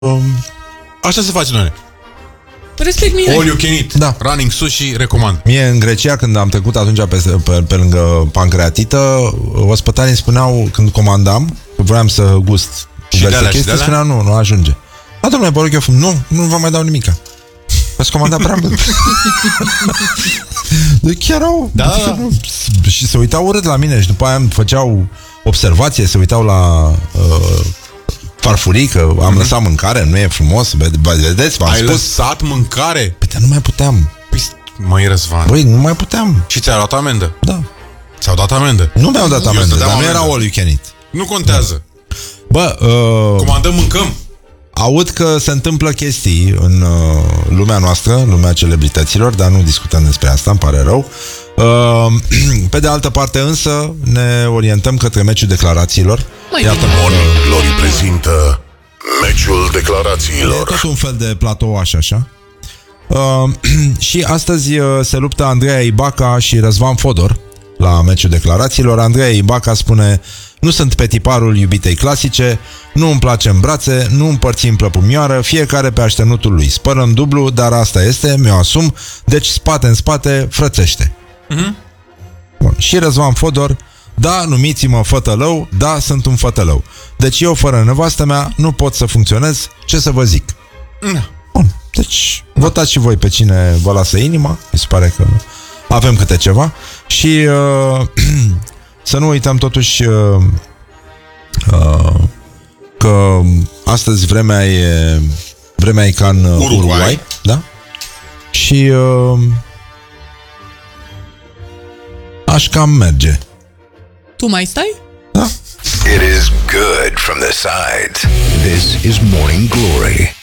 Așa se face, doamne. Respect mine. All you can eat. Da. Running sushi, recomand. Mie în Grecia, când am trecut atunci pe lângă pancreatită, ospătarii spuneau, când comandam, că voiam să gust diverse chestii, spuneau, nu ajunge. Da, domnule, Borochiof, nu vă mai dau nimica. Ați comandat prea mult. Deci chiar au... Da. Și se uitau urât la mine și după aia îmi făceau observație, se uitau la farfurii, că am lăsat mâncare, nu e frumos, vedeți, v-am spus. Lăsat mâncare? Păi, nu mai puteam. Măi, Răzvan. Băi, nu mai puteam. Și ți-a luat amendă? Da. Ți-au dat amendă? Nu mi-au dat amendă, dar nu era all you can eat. Nu contează. Bă, comandăm, mâncăm. Aud că se întâmplă chestii în lumea noastră, lumea celebrităților, dar nu discutăm despre asta, îmi pare rău. Pe de altă parte însă ne orientăm către meciul declarațiilor. Iată, Morning Glory prezintă meciul declarațiilor. E tot un fel de platou așa. Și astăzi se luptă Andreea Ibaca și Răzvan Fodor la meciul declarațiilor. Andreea Ibaca spune: nu sunt pe tiparul iubitei clasice, nu îmi place în brațe, nu împărțim plăpumioară, fiecare pe așternutul lui. Spărăm dublu, dar asta este, mi-o asum, deci spate în spate, frățește. Bun. Și Răzvan Fodor: da, numiți-mă fătălău, da, sunt un fătălău. Deci eu, fără nevastă mea, nu pot să funcționez, ce să vă zic? Bun. Deci, votați și voi pe cine vă lasă inima, mi se pare că avem câte ceva. Și să nu uităm totuși că astăzi vremea e ca în Uruguay, da? Și aș cam merge. Tu mai stai? Da. It is good from the sides. This is Morning Glory.